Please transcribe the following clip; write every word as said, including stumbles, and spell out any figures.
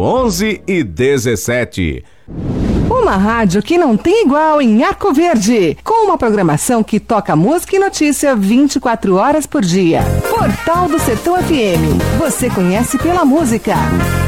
onze e dezessete. Uma rádio que não tem igual em Arco Verde, com uma programação que toca música e notícia vinte e quatro horas por dia. Portal do Sertão F M. Você conhece pela música.